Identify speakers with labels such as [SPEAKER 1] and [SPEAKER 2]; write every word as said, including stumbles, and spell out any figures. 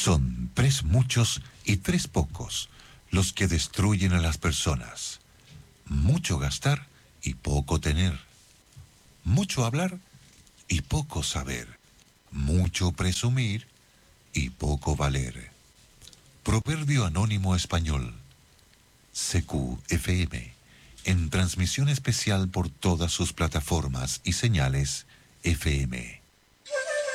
[SPEAKER 1] Son tres muchos y tres pocos los que destruyen a las personas. Mucho gastar y poco tener. Mucho hablar y poco saber. Mucho presumir y poco valer. Proverbio Anónimo Español. C Q F M. En transmisión especial por todas sus plataformas y señales F M.